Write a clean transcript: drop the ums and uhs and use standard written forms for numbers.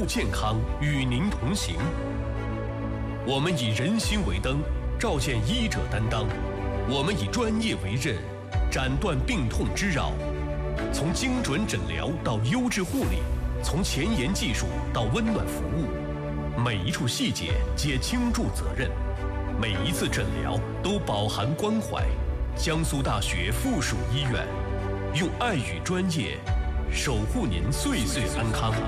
护健康，与您同行。我们以人心为灯，照见医者担当；我们以专业为刃，斩断病痛之扰。从精准诊疗到优质护理，从前沿技术到温暖服务，每一处细节皆倾注责任，每一次诊疗都饱含关怀。江苏大学附属医院，用爱与专业守护您岁岁安康。